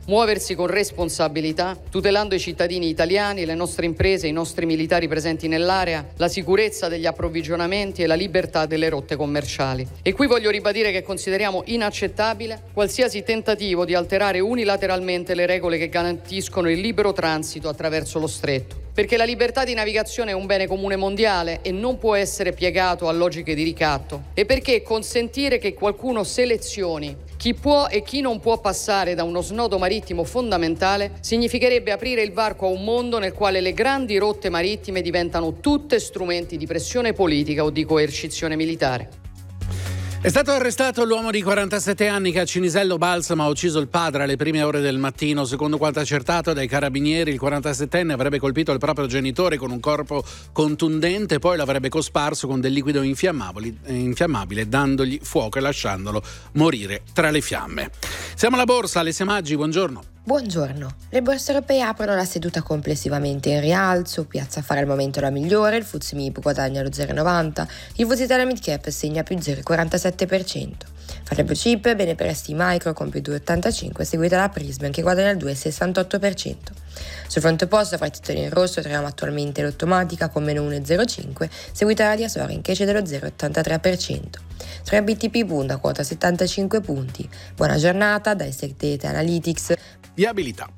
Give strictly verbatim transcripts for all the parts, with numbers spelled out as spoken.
muoversi con responsabilità, tutelando i cittadini italiani, le nostre imprese, i nostri militari presenti nell'area, la sicurezza degli approvvigionamenti e la libertà delle rotte commerciali. E qui voglio ribadire che consideriamo inaccettabile qualsiasi tentativo di alterare unilateralmente le regole che garantiscono il libero transito attraverso lo stretto. Perché la libertà di navigazione è un bene comune mondiale e non può essere piegato a logiche di ricatto. E perché consentire che qualcuno selezioni chi può e chi non può passare da uno snodo marittimo fondamentale significherebbe aprire il varco a un mondo nel quale le grandi rotte marittime diventano tutte strumenti di pressione politica o di coercizione militare. È stato arrestato l'uomo di quarantasette anni che a Cinisello Balsamo ha ucciso il padre alle prime ore del mattino. Secondo quanto accertato dai carabinieri, il quarantasettenne avrebbe colpito il proprio genitore con un corpo contundente, poi l'avrebbe cosparso con del liquido infiammabile, dandogli fuoco e lasciandolo morire tra le fiamme. Siamo alla borsa, Alessia Maggi, buongiorno. Buongiorno. Le borse europee aprono la seduta complessivamente in rialzo, Piazza Affari al momento la migliore, il F T S E M I B guadagna lo zero virgola novanta, il V T Italia Mid Cap segna più zero virgola quarantasette per cento. Fra le blue chip, bene per S T Micro con più due virgola ottantacinque, seguita da Prism che guadagna il due virgola sessantotto per cento. Sul fronte opposto, fra i titoli in rosso troviamo attualmente l'Automatica con meno uno virgola zero cinque, seguita da Diasorin che cede lo zero virgola ottantatré per cento. Tra i B T P Bund a quota settantacinque punti. Buona giornata da Esec Data Analytics. Viabilità.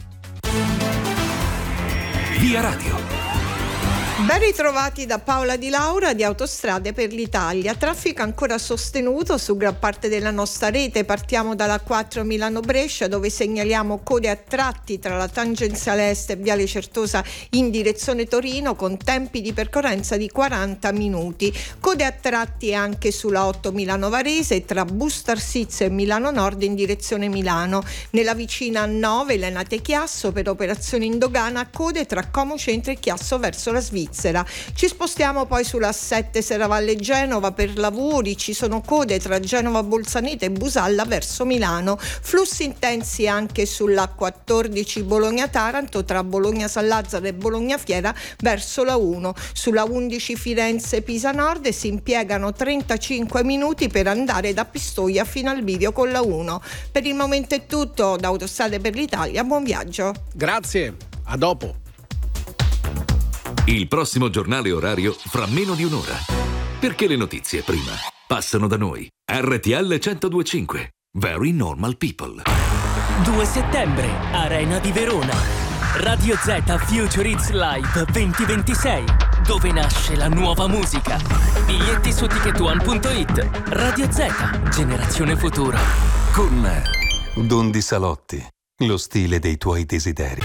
Via Radio. Ben ritrovati da Paola Di Laura di Autostrade per l'Italia. Traffico ancora sostenuto su gran parte della nostra rete. Partiamo dalla quattro Milano-Brescia, dove segnaliamo code a tratti tra la tangenziale est e Viale Certosa in direzione Torino con tempi di percorrenza di quaranta minuti. Code a tratti anche sulla otto Milano-Varese tra Busto Arsizio e Milano Nord in direzione Milano. Nella vicina nove Lenate Chiasso per operazioni in dogana, code tra Como Centro e Chiasso verso la Svizzera. Ci spostiamo poi sulla sette Serravalle Genova per lavori, ci sono code tra Genova Bolzanete e Busalla verso Milano, flussi intensi anche sulla quattordici Bologna Taranto tra Bologna San Lazzaro e Bologna Fiera verso la uno, sulla undici Firenze Pisa Nord si impiegano trentacinque minuti per andare da Pistoia fino al bivio con la uno. Per il momento è tutto, da Autostrade per l'Italia, buon viaggio. Grazie, a dopo. Il prossimo giornale orario fra meno di un'ora. Perché le notizie prima passano da noi. R T L centodue e cinque. Very Normal People. due settembre, Arena di Verona. Radio Z Future Hits Live duemilaventisei. Dove nasce la nuova musica. Biglietti su ticket one punto it. Radio Z, generazione futuro. Con Don Di Salotti, lo stile dei tuoi desideri.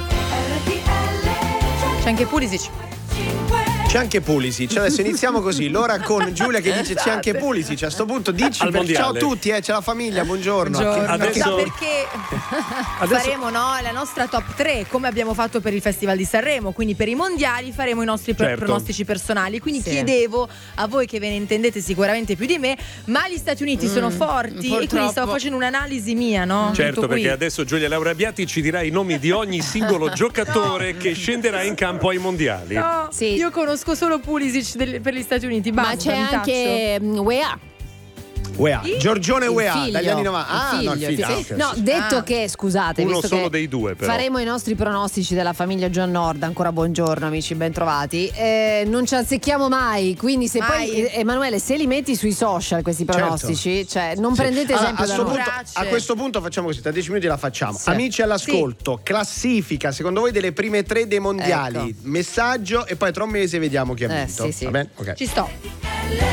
C'è anche Pulisic. C'è anche Pulisic. Adesso iniziamo così. L'ora con Giulia che dice c'è anche Pulisic. A sto punto dici per... ciao a tutti, eh, c'è la famiglia, buongiorno. buongiorno. Adesso... No, perché Adesso... faremo no, la nostra top tre come abbiamo fatto per il Festival di Sanremo. Quindi per i mondiali faremo i nostri certo. pronostici personali. Quindi sì. chiedevo a voi che ve ne intendete sicuramente più di me, ma gli Stati Uniti mm, sono forti purtroppo. E quindi stavo facendo un'analisi mia, no? Certo, perché adesso Giulia Laura Abbiati ci dirà i nomi di ogni singolo giocatore no. che scenderà in campo ai mondiali. No, sì. Io conosco solo Pulisic del, per gli Stati Uniti. Basta, ma c'è anche U E A. U E A, Giorgione U E A dagli anni novanta. Ah, no, il figlio. Sì. No, detto ah. che, scusate, uno visto solo che dei due, però. Faremo i nostri pronostici della famiglia John Nord. Ancora buongiorno, amici, ben trovati. Eh, non ci azzecchiamo mai, quindi se mai. poi Emanuele, se li metti sui social questi pronostici, certo. cioè non sì. prendete allora, esempio da noi. Punto, a questo punto facciamo così, tra dieci minuti la facciamo. Sì. Amici all'ascolto, sì. classifica secondo voi delle prime tre dei mondiali, ecco. messaggio e poi tra un mese vediamo chi ha vinto. Eh, sì, sì. Va bene? Okay. Ci sto.